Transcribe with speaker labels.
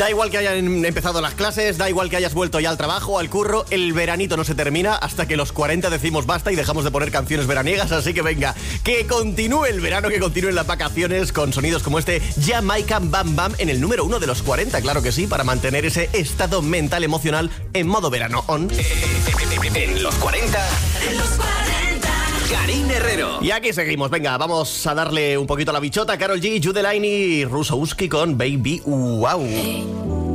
Speaker 1: Da igual que hayan empezado las clases, da igual que hayas vuelto ya al trabajo, al curro, el veranito no se termina hasta que los 40 decimos basta y dejamos de poner canciones veraniegas, así que venga, que continúe el verano, que continúen las vacaciones con sonidos como este Jamaican Bam Bam en el número 1 de los 40, claro que sí, para mantener ese estado mental emocional en modo verano on.
Speaker 2: En los 40. En los 40. Karina Herrero.
Speaker 1: Y aquí seguimos, venga, vamos a darle un poquito a la bichota. Karol G, Jude Line y Russo Uski con Baby Wow.